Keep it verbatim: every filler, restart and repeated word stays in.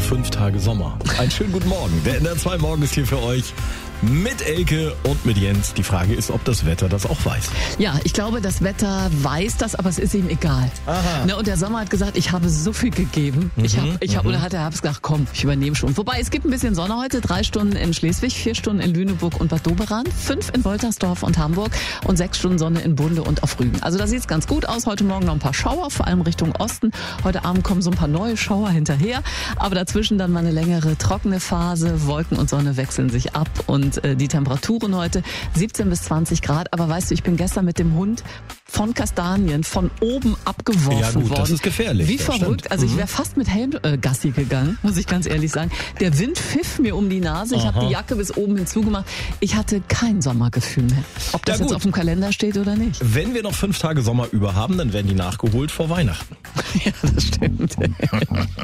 fünf Tage Sommer. Einen schönen guten Morgen. Der N R zwei Morgen ist hier für euch mit Elke und mit Jens. Die Frage ist, ob das Wetter das auch weiß. Ja, ich glaube, das Wetter weiß das, aber es ist ihm egal. Aha. Ne, und der Sommer hat gesagt, ich habe so viel gegeben. Mhm, ich habe, ich hab, oder hat der Herbst gesagt, komm, ich übernehme schon. Wobei, es gibt ein bisschen Sonne heute. Drei Stunden in Schleswig, vier Stunden in Lüneburg und Bad Doberan, fünf in Woltersdorf und Hamburg und sechs Stunden Sonne in Bunde und auf Rügen. Also da sieht es ganz gut aus. Heute Morgen noch ein paar Schauer, vor allem Richtung Osten. Heute Abend kommen so ein paar neue Schauer hinterher. Aber dazwischen dann mal eine längere trockene Phase. Wolken und Sonne wechseln sich ab und äh, die Temperaturen heute siebzehn bis zwanzig Grad. Aber weißt du, ich bin gestern mit dem Hund von Kastanien von oben abgeworfen ja, gut, worden. Das ist gefährlich. Wie das verrückt. Stimmt. Also mhm. ich wäre fast mit Helm äh, Gassi gegangen, muss ich ganz ehrlich sagen. Der Wind pfiff mir um die Nase. Ich habe die Jacke bis oben hinzugemacht. Ich hatte kein Sommergefühl mehr. Ob das ja, jetzt auf dem Kalender steht oder nicht. Wenn wir noch fünf Tage Sommer über haben, dann werden die nachgeholt vor Weihnachten. Ja, das stimmt.